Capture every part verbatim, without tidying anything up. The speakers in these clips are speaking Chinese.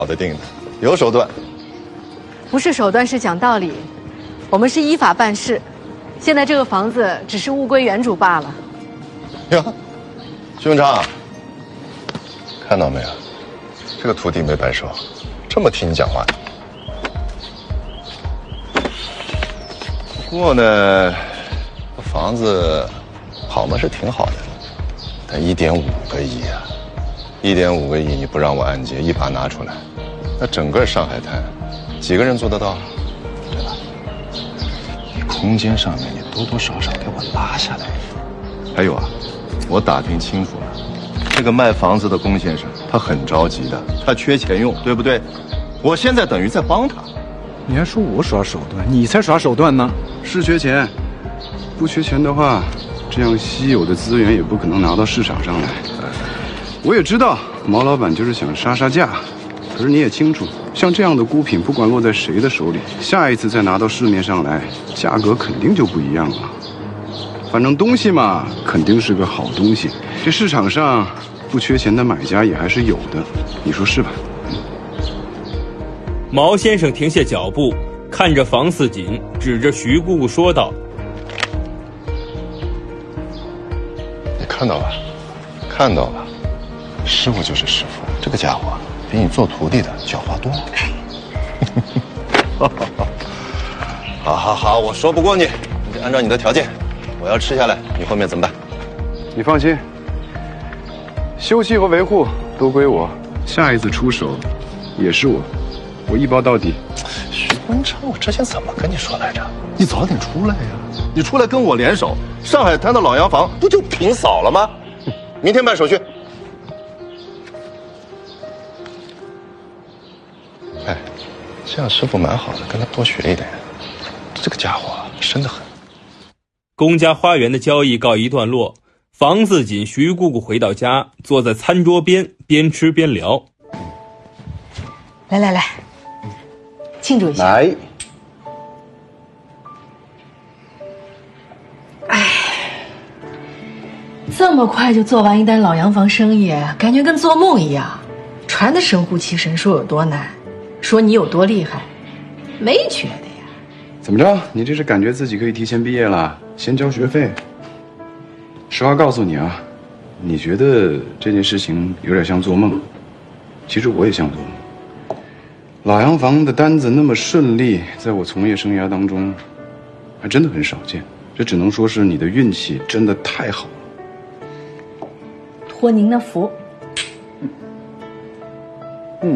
搞得定的，有手段。 不是手段，是讲道理。我们是依法办事。现在这个房子只是物归原主罢了。 呀，徐文昌，看到没有？这个徒弟没白收，这么听你讲话。不过呢，这房子好嘛是挺好的，但一点五个亿啊，一点五个亿你不让我按揭一把拿出来，那整个上海滩几个人做得到？对吧？你空间上面你多多少少给我拉下来。还有啊，我打听清楚了，这个卖房子的龚先生他很着急的，他缺钱用，对不对？我现在等于在帮他。 你还说我耍手段，你才耍手段呢！是缺钱，不缺钱的话，这样稀有的资源也不可能拿到市场上来。我也知道毛老板就是想杀杀价，可是你也清楚，像这样的孤品，不管落在谁的手里，下一次再拿到市面上来，价格肯定就不一样了。反正东西嘛，肯定是个好东西，这市场上不缺钱的买家也还是有的，你说是吧？ 毛先生停下脚步，看着房似锦，指着徐姑姑说道：“ 你看到吧，看到吧，师傅就是师傅，这个家伙比你做徒弟的狡猾多了。好好好，我说不过你，你就按照你的条件，我要吃下来，你后面怎么办？ 你放心，修葺和维护都归我，下一次出手也是我。”我一包到底。 徐文昌，我之前怎么跟你说来着？你早点出来呀！你出来跟我联手，上海滩的老洋房不就平扫了吗？明天办手续。哎，这样师傅蛮好的，跟他多学一点。这个家伙深得很。 龚家花园的交易告一段落，房似锦、徐姑姑回到家，坐在餐桌边，边吃边聊。 来来来。庆祝一下！ 来， 哎，这么快就做完一单老洋房生意，感觉跟做梦一样。传的神乎其神，说有多难，说你有多厉害，没觉得呀？ 怎么着？你这是感觉自己可以提前毕业了，先交学费？实话告诉你啊，你觉得这件事情有点像做梦，其实我也像做梦。老洋房的单子那么顺利，在我从业生涯当中，还真的很少见。这只能说是你的运气真的太好了。 托您的福。 嗯，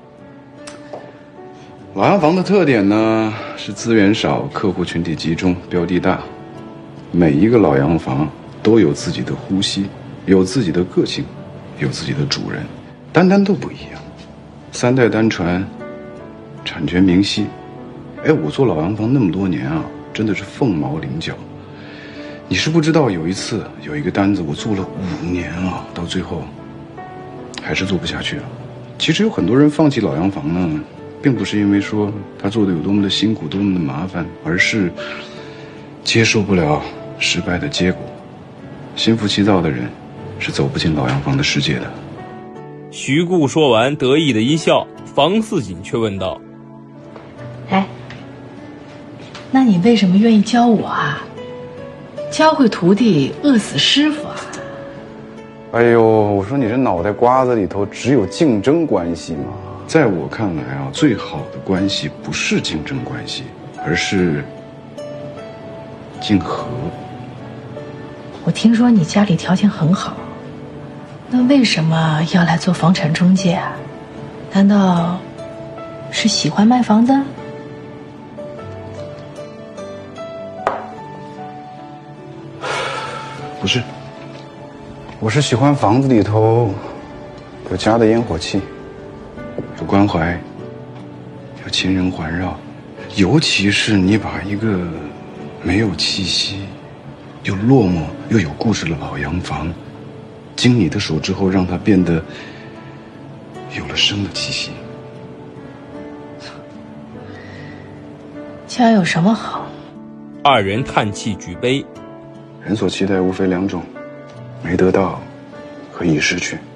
老洋房的特点呢是资源少，客户群体集中，标的大。每一个老洋房都有自己的呼吸，有自己的个性，有自己的主人，单单都不一样。三代单传。产权明晰，哎，我做老洋房那么多年啊，真的是凤毛麟角。你是不知道，有一次有一个单子，我做了五年啊，到最后还是做不下去了。其实有很多人放弃老洋房呢，并不是因为说他做的有多么的辛苦、多么的麻烦，而是接受不了失败的结果。心浮气躁的人是走不进老洋房的世界的。 徐顾说完，得意的一笑，房似锦却问道：“ 哎，那你为什么愿意教我啊？教会徒弟，饿死师傅啊！” 哎呦，我说你这脑袋瓜子里头只有竞争关系吗？在我看来啊，最好的关系不是竞争关系，而是竞合。 我听说你家里条件很好，那为什么要来做房产中介啊？难道是喜欢卖房子？ 不是，我是喜欢房子里头有家的烟火气，有关怀，有亲人环绕，尤其是你把一个没有气息又落寞又有故事的老洋房经你的手之后，让它变得有了生的气息。 家有什么好？ 二人叹气举杯。 人所期待无非两种，没得到和已失去。